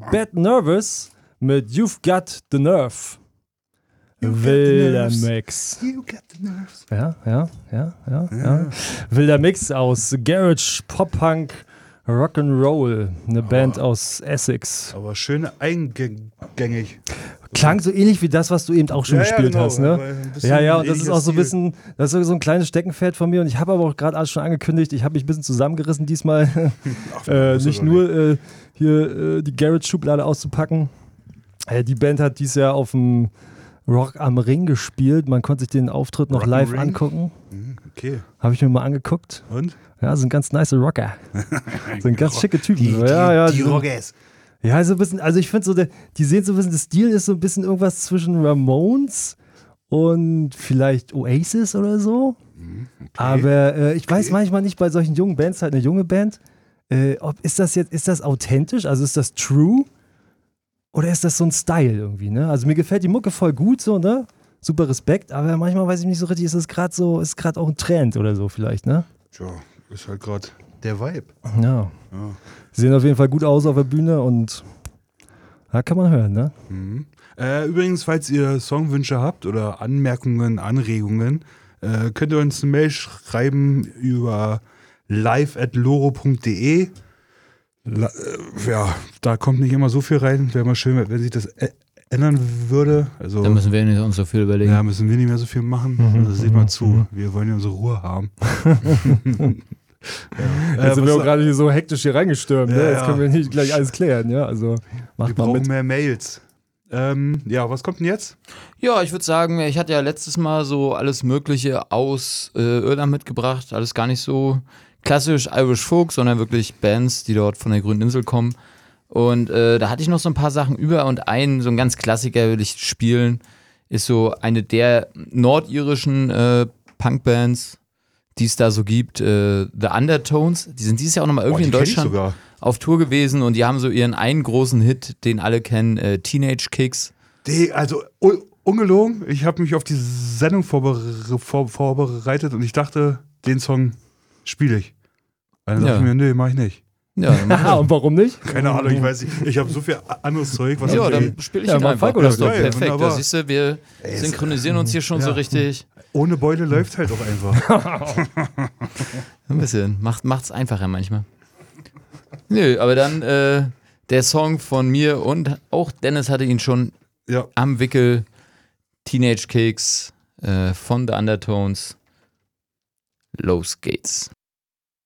Bad Nervous mit You've Got the Nerve. Wilder Mix. You got the nerves. Ja. Wilder Mix aus Garage, Pop-Punk, Rock'n'Roll. Eine Band aus Essex. Aber schön eingängig. Klang so ähnlich wie das, was du eben auch schon gespielt genau, hast, ne? Ja, und das ist auch so ein bisschen, das ist so ein kleines Steckenpferd von mir und ich habe aber auch gerade alles schon angekündigt, ich habe mich ein bisschen zusammengerissen diesmal, nicht nur hier die Garage-Schublade auszupacken. Die Band hat dieses Jahr auf dem Rock am Ring gespielt, man konnte sich den Auftritt noch live angucken. Okay. Habe ich mir mal angeguckt. Und? Ja, sind ganz nice Rocker. Sind ganz schicke Typen. Die Rockers. Ja, so ein bisschen, also ich finde so, die sehen so ein bisschen, das Stil ist so ein bisschen irgendwas zwischen Ramones und vielleicht Oasis oder so. Okay. Aber ich weiß manchmal nicht bei solchen jungen Bands, halt eine junge Band, ist das authentisch, also ist das true oder ist das so ein Style irgendwie, ne? Also mir gefällt die Mucke voll gut, so, ne? Super Respekt, aber manchmal weiß ich nicht so richtig, ist gerade auch ein Trend oder so vielleicht, ne? Tja, ist halt gerade der Vibe. Ja. Sie sehen auf jeden Fall gut aus auf der Bühne und da kann man hören, ne? Übrigens, falls ihr Songwünsche habt oder Anmerkungen, Anregungen, könnt ihr uns eine Mail schreiben über live@loro.de. Ja, da kommt nicht immer so viel rein. Wäre mal schön, wenn sich das ändern würde. Also, Da müssen wir nicht uns so viel überlegen. ja, müssen wir nicht mehr so viel machen. Also, seht mal zu. Wir wollen ja unsere Ruhe haben. Jetzt sind wir auch gerade hier so hektisch hier reingestürmt, ne? Ja, Jetzt können wir nicht gleich alles klären, ja? Also Wir macht mal brauchen mit. mehr Mails. Ja, was kommt denn jetzt? Ja, ich würde sagen, ich hatte ja letztes Mal so alles Mögliche aus Irland mitgebracht. Alles gar nicht so klassisch Irish Folk, sondern wirklich Bands, die dort von der Grünen Insel kommen. Und da hatte ich noch so ein paar Sachen über und so ein ganz Klassiker will ich spielen, ist so eine der nordirischen Punkbands, die es da so gibt, The Undertones. Die sind dieses Jahr auch nochmal irgendwie in Deutschland auf Tour gewesen und die haben so ihren einen großen Hit, den alle kennen, Teenage Kicks. Also ungelogen, ich habe mich auf die Sendung vorbereitet und ich dachte, den Song spiele ich. Dann dachte ich mir, nee, mach ich nicht. Ja, Und warum nicht? Keine Ahnung, ich weiß nicht. Ich habe so viel anderes Zeug, was ja, dann spiele ich ihn einfach. Falk, oder Das ist doch geil, perfekt. wunderbar. Da siehst du, wir synchronisieren uns hier schon so richtig. ohne Beule läuft halt auch einfach. Ein bisschen. Macht's einfacher manchmal. Nö, aber dann der Song von mir und auch Dennis hatte ihn schon am Wickel. Teenage Kicks von The Undertones. Los geht's.